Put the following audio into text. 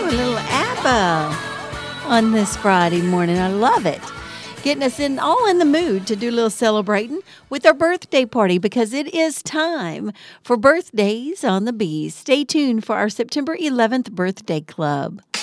a little ABBA on this Friday morning. I love it. Getting us all in the mood to do a little celebrating with our birthday party because it is time for birthdays on the Bees. Stay tuned for our September 11th birthday club.